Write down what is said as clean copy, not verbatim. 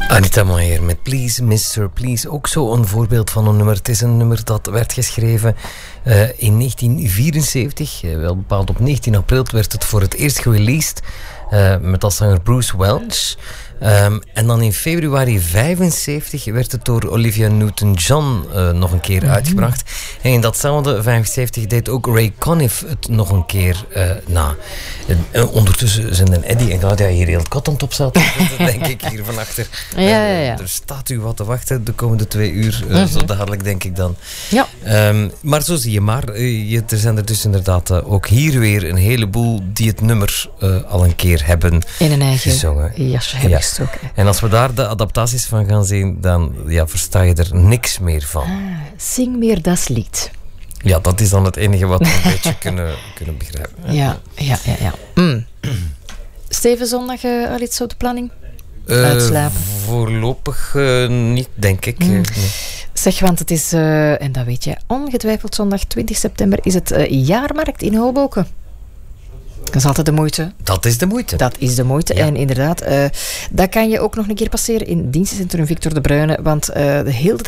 Anita Meijer met Please Mr. Please. Ook zo een voorbeeld van een nummer. Het is een nummer dat werd geschreven in 1974. Wel bepaald op 19 april werd het voor het eerst gereleased met als zanger Bruce Welch. En dan in februari 75 werd het door Olivia Newton-John nog een keer uitgebracht. En in datzelfde 75 deed ook Ray Conniff het nog een keer na. Ondertussen zijn dan Eddie en Claudia hier heel kot aan het opzetten, denk ik, hier van achter. Ja. Er staat u wat te wachten de komende 2 uur, zo dadelijk denk ik dan. Ja. Maar zo zie je maar, er zijn er dus inderdaad ook hier weer een heleboel die het nummer al een keer hebben in een eigen gezongen. jasje hebben gestoken. En als we daar de adaptaties van gaan zien, dan versta je er niks meer van. Zing meer das lied. Ja, dat is dan het enige wat we een beetje kunnen begrijpen. Ja. Steven, zondag al iets op de planning? Uitslapen? Voorlopig niet, denk ik. Nee. Zeg, want het is, en dat weet je ongetwijfeld, zondag 20 september is het jaarmarkt in Hoboken. Dat is altijd de moeite. Dat is de moeite. Dat is de moeite. Ja. En inderdaad, dat kan je ook nog een keer passeren in dienstencentrum Victor de Bruyne, want de hele